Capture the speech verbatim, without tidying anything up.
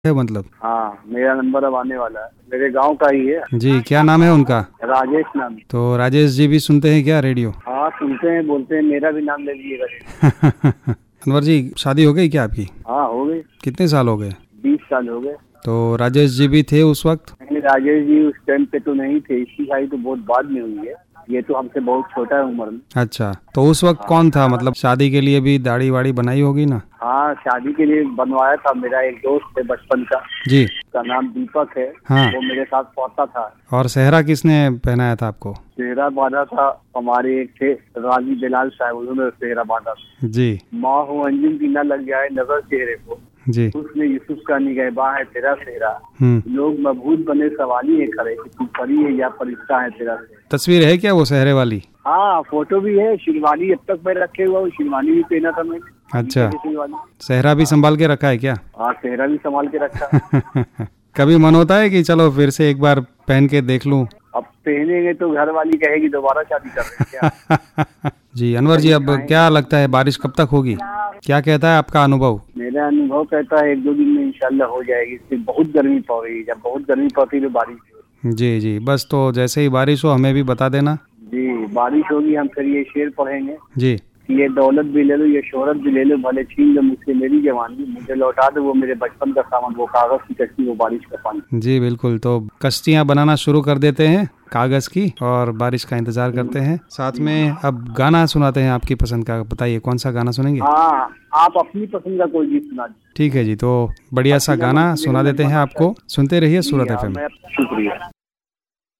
है मतलब। हाँ, मेरा नंबर अब आने वाला है, मेरे गांव का ही है। जी, क्या नाम है उनका? राजेश नाम। तो राजेश जी भी सुनते हैं क्या रेडियो? हाँ सुनते हैं, बोलते हैं मेरा भी नाम ले लीजिएगा। अनवर जी, शादी हो गई क्या आपकी? हाँ हो गई। कितने साल हो गए? बीस साल हो गए। तो राजेश जी भी थे उस वक्त? नहीं, राजेश जी उस टाइम पे तो नहीं थे, इसकी शादी तो बहुत बाद में हुई है, ये तो हमसे बहुत छोटा है उम्र में। अच्छा, तो उस वक्त हाँ। कौन था, मतलब शादी के लिए भी दाढ़ी वाड़ी बनाई होगी ना? हाँ, शादी के लिए बनवाया था, मेरा एक दोस्त है बचपन का जी, उसका नाम दीपक है। हाँ। वो मेरे साथ पढ़ता था। और सेहरा किसने पहनाया था आपको? सेहरा बांधा था हमारे एक थे राजी बिलाल साहब, उन्होंने सेहरा बांधा था। जी माँ हो अंजुम की न लग जाए नजर चेहरे को, जी। उसने यूसुफ का निगहबा है तेरा सेहरा, हम्म लोग मबहूत बने सवाली है खड़े कि तू परी है या फरिश्ता है तेरा सेहरा। तस्वीर है क्या वो सेहरे वाली? हाँ फोटो भी है, शेरवानी अब तक मैं रखे हुआ हूँ, शेरवानी भी पहना था मैंने। अच्छा, शेरवानी। सेहरा भी संभाल के रखा है क्या? हाँ सेहरा भी संभाल के रखा। कभी मन होता है कि चलो फिर से एक बार पहन के देख लूं? अब पहनेंगे तो घर वाली कहेगी दोबारा शादी कर रहे हैं क्या। जी अनवर जी, अब क्या लगता है बारिश कब तक होगी? क्या कहता है आपका अनुभव? मेरा अनुभव कहता है एक दो दिन में इंशाल्लाह हो जाएगी। इससे बहुत गर्मी पड़ रही है, जब बहुत गर्मी पड़ती है तो बारिश होगी। जी जी, बस तो जैसे ही बारिश हो हमें भी बता देना। जी बारिश होगी, हम फिर ये शेर पढ़ेंगे जी। कि ये दौलत भी ले लो, ये शोहरत भी ले लो, भले छीन लो मुझसे मेरी जवानी, मुझे लौटा दो वो मेरे बचपन का सामान, वो कागज की कश्ती, वो बारिश का पानी। जी बिल्कुल, तो कश्तियाँ बनाना शुरू कर देते हैं कागज की और बारिश का इंतजार करते हैं। साथ में अब गाना सुनाते हैं आपकी पसंद का, बताइए कौन सा गाना सुनेंगे? हाँ आप अपनी पसंद का कोई गीत सुना दीजिए। ठीक है जी, तो बढ़िया सा गाना सुना देते हैं आपको, सुनते रहिए सूरत एफ एम। शुक्रिया।